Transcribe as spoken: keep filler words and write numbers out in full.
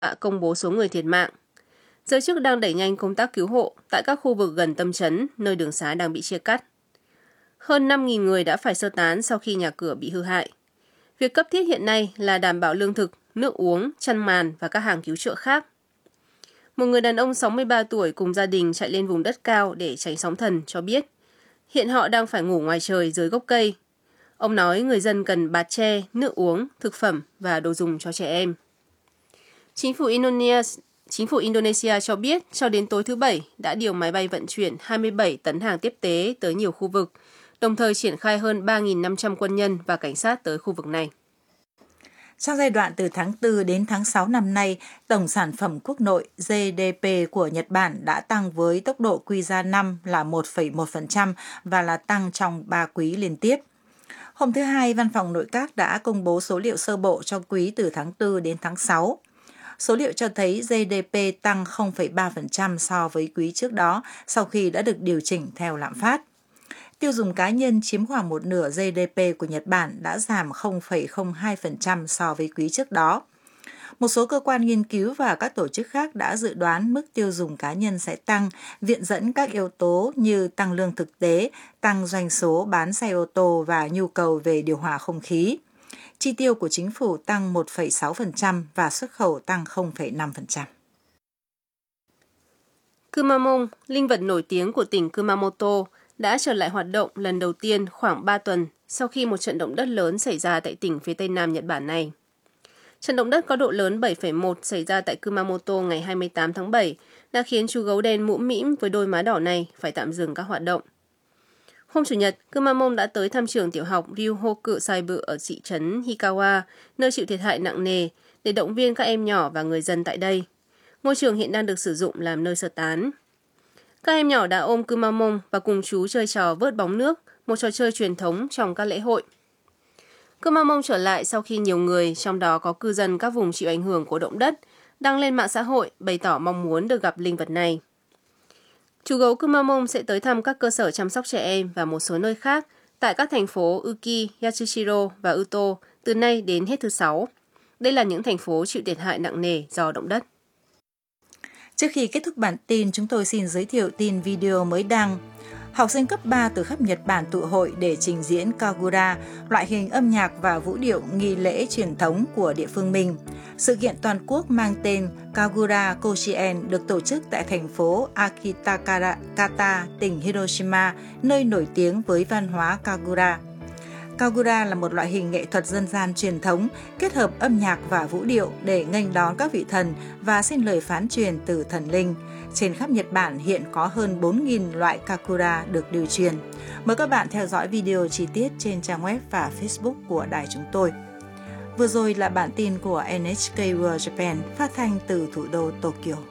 công bố số người thiệt mạng. Giới chức đang đẩy nhanh công tác cứu hộ tại các khu vực gần tâm trấn, nơi đường xá đang bị chia cắt. Hơn năm nghìn người đã phải sơ tán sau khi nhà cửa bị hư hại. Việc cấp thiết hiện nay là đảm bảo lương thực, nước uống, chăn màn và các hàng cứu trợ khác. Một người đàn ông sáu mươi ba tuổi cùng gia đình chạy lên vùng đất cao để tránh sóng thần cho biết, hiện họ đang phải ngủ ngoài trời dưới gốc cây. Ông nói người dân cần bạt tre, nước uống, thực phẩm và đồ dùng cho trẻ em. Chính phủ Indonesia, chính phủ Indonesia cho biết cho đến tối thứ Bảy đã điều máy bay vận chuyển hai mươi bảy tấn hàng tiếp tế tới nhiều khu vực, đồng thời triển khai hơn ba nghìn năm trăm quân nhân và cảnh sát tới khu vực này. Trong giai đoạn từ tháng tư đến tháng sáu năm nay, tổng sản phẩm quốc nội G D P của Nhật Bản đã tăng với tốc độ quy ra năm là một phẩy một phần trăm và là tăng trong ba quý liên tiếp. Hôm thứ Hai, Văn phòng Nội các đã công bố số liệu sơ bộ cho quý từ tháng tư đến tháng sáu. Số liệu cho thấy G D P tăng không phẩy ba phần trăm so với quý trước đó sau khi đã được điều chỉnh theo lạm phát. Tiêu dùng cá nhân chiếm khoảng một nửa G D P của Nhật Bản đã giảm không phẩy không hai phần trăm so với quý trước đó. Một số cơ quan nghiên cứu và các tổ chức khác đã dự đoán mức tiêu dùng cá nhân sẽ tăng, viện dẫn các yếu tố như tăng lương thực tế, tăng doanh số bán xe ô tô và nhu cầu về điều hòa không khí. Chi tiêu của chính phủ tăng một phẩy sáu phần trăm và xuất khẩu tăng không phẩy năm phần trăm. Kumamon, linh vật nổi tiếng của tỉnh Kumamoto, đã trở lại hoạt động lần đầu tiên khoảng ba tuần sau khi một trận động đất lớn xảy ra tại tỉnh phía tây nam Nhật Bản này. Trận động đất có độ lớn bảy phẩy một xảy ra tại Kumamoto ngày hai mươi tám tháng bảy đã khiến chú gấu đen mũm mĩm với đôi má đỏ này phải tạm dừng các hoạt động. Hôm Chủ nhật, Kumamon đã tới thăm trường tiểu học Ryuhoku Saibu ở thị trấn Hikawa, nơi chịu thiệt hại nặng nề, để động viên các em nhỏ và người dân tại đây. Ngôi trường hiện đang được sử dụng làm nơi sơ tán. Các em nhỏ đã ôm Kumamon và cùng chú chơi trò vớt bóng nước, một trò chơi truyền thống trong các lễ hội. Kumamon trở lại sau khi nhiều người, trong đó có cư dân các vùng chịu ảnh hưởng của động đất, đăng lên mạng xã hội bày tỏ mong muốn được gặp linh vật này. Chú gấu Kumamon sẽ tới thăm các cơ sở chăm sóc trẻ em và một số nơi khác tại các thành phố Uki, Yatsushiro và Uto từ nay đến hết thứ Sáu. Đây là những thành phố chịu thiệt hại nặng nề do động đất. Trước khi kết thúc bản tin, chúng tôi xin giới thiệu tin video mới đăng. Học sinh cấp ba từ khắp Nhật Bản tụ hội để trình diễn Kagura, loại hình âm nhạc và vũ điệu nghi lễ truyền thống của địa phương mình. Sự kiện toàn quốc mang tên Kagura Koshien được tổ chức tại thành phố Akitakata, tỉnh Hiroshima, nơi nổi tiếng với văn hóa Kagura. Kagura là một loại hình nghệ thuật dân gian truyền thống kết hợp âm nhạc và vũ điệu để nghênh đón các vị thần và xin lời phán truyền từ thần linh. Trên khắp Nhật Bản hiện có hơn bốn nghìn loại Kagura được lưu truyền. Mời các bạn theo dõi video chi tiết trên trang web và Facebook của đài chúng tôi. Vừa rồi là bản tin của en hát ca World Japan phát thanh từ thủ đô Tokyo.